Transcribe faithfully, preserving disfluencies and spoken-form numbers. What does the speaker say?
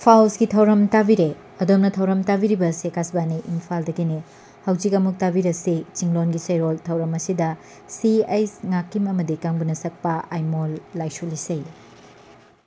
फाउस की थौरम ताबिरे अदोमना थौरम ताबिरिबा से कासबानी इम्फाल दगिने हौजिक अमुक ताबिरसे चिंगलोन की सेरोल थौरम असिदा C S ngakim amade kangbuna sakpa aimol laishulisei